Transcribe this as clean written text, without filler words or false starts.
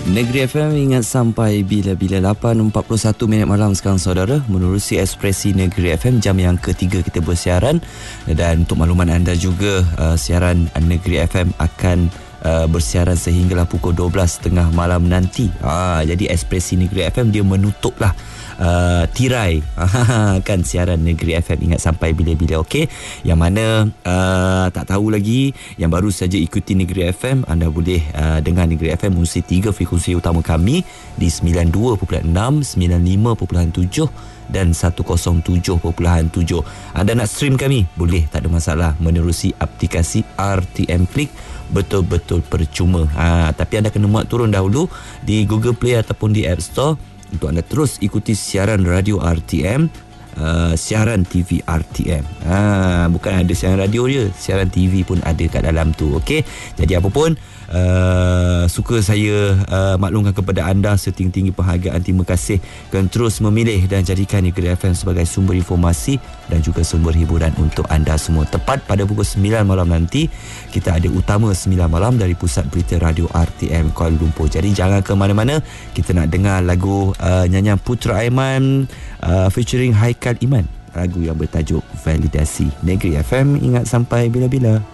Negeri FM ingat sampai bila-bila. 8.41 minit malam sekarang saudara, menerusi Ekspresi Negeri FM, jam yang ketiga kita bersiaran. Dan untuk makluman anda juga, siaran Negeri FM akan bersiaran sehinggalah pukul 12.30 malam nanti. Jadi Ekspresi Negeri FM dia menutuplah tirai kan siaran Negeri FM ingat sampai bila-bila. Okey, yang mana tak tahu lagi, yang baru saja ikuti Negeri FM, anda boleh dengar Negeri FM melalui 3 frekuensi utama kami di 92.6, 95.7 dan 107.7. Anda nak stream kami, boleh, tak ada masalah, menerusi aplikasi RTM Click, betul-betul percuma. Tapi anda kena muat turun dahulu di Google Play ataupun di App Store untuk anda terus ikuti siaran radio RTM, siaran TV RTM. Bukan ada siaran radio je, siaran TV pun ada kat dalam tu. Okey, jadi apa pun, suka saya maklumkan kepada anda setinggi-tinggi penghargaan. Terima kasih kerana terus memilih dan jadikan Negeri FM sebagai sumber informasi dan juga sumber hiburan untuk anda semua. Tepat pada pukul 9 malam nanti, kita ada Utama 9 malam dari Pusat Berita Radio RTM Kuala Lumpur. Jadi jangan ke mana-mana, kita nak dengar lagu nyanyian Putra Aiman featuring Haikal Iman, lagu yang bertajuk Validasi. Negeri FM ingat sampai bila-bila.